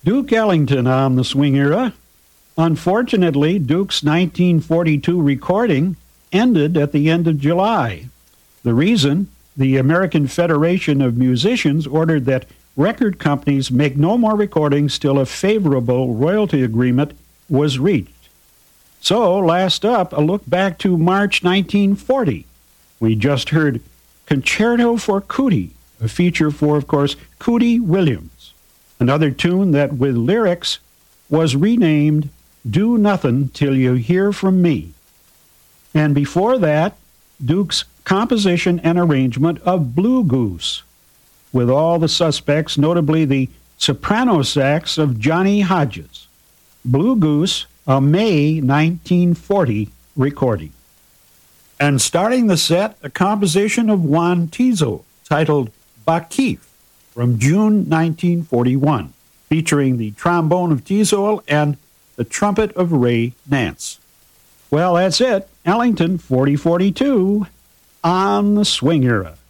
Duke Ellington on the swing era. Unfortunately, Duke's 1942 recording ended at the end of July. The reason? The American Federation of Musicians ordered that record companies make no more recordings till a favorable royalty agreement was reached. So, last up, a look back to March 1940. We just heard Concerto for Cootie, a feature for, of course, Cootie Williams. Another tune that, with lyrics, was renamed Do Nothing Till You Hear From Me. And before that, Duke's composition and arrangement of Blue Goose, with all the suspects, notably the soprano sax of Johnny Hodges. Blue Goose, a May 1940 recording. And starting the set, a composition of Juan Tizo titled Bakif from June 1941, featuring the trombone of Tizo and the trumpet of Ray Nance. Well, that's it. Ellington 4042 on the swing era.